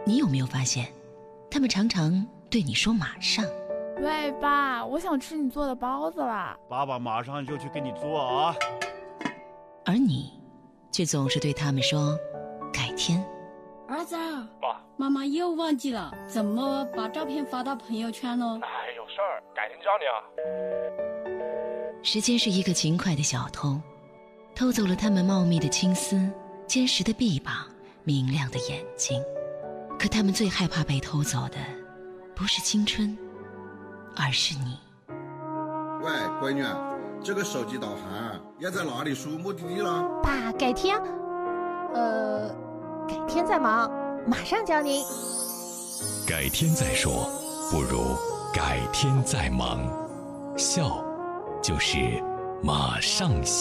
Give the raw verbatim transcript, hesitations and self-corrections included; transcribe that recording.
你有没有发现，他们常常对你说马上。 喂，爸，我想吃你做的包子啦。 爸爸马上就去给你做啊。 而你却总是对他们说改天。 儿子， 妈， 妈妈又忘记了怎么把照片发到朋友圈了。 哎，有事儿，改天教你啊。 时间是一个勤快的小偷，偷走了他们茂密的青丝、坚实的臂膀、明亮的眼睛。可他们最害怕被偷走的，不是青春，而是你。 喂，闺女，这个手机导航要在哪里输目的地了？ 爸，改天，呃，改天再忙，马上教您。 改天再说，不如改天再忙。笑，就是马上笑。